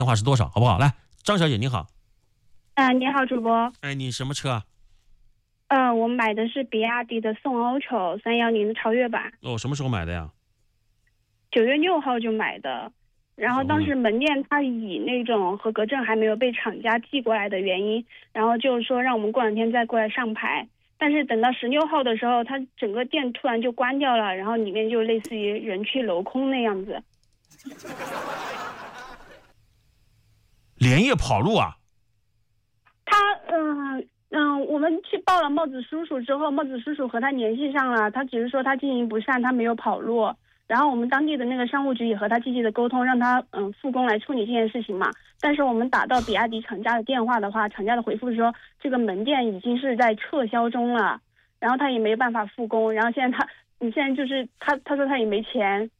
电话是多少，好不好？来，张小姐你好。 你好，主播。 哎，你什么车啊？ 我买的是比亚迪的宋 Ultra 310的超越版。 哦，什么时候买的呀 9月6号就买的。然后当时门店他以那种合格证还没有被厂家寄过来的原因，然后就是说让我们过2天再过来上牌。但是等到16号的时候，它整个店突然就关掉了，然后里面就类似于人去楼空那样子。 连夜跑路啊？ 我们去报了帽子叔叔之后，帽子叔叔和他联系上了，他只是说他经营不善，他没有跑路。然后我们当地的那个商务局也和他积极的沟通，让他复工来处理这件事情嘛。但是我们打到比亚迪厂家的电话的话，厂家的回复说这个门店已经是在撤销中了，然后他也没办法复工。然后现在就是他说他也没钱，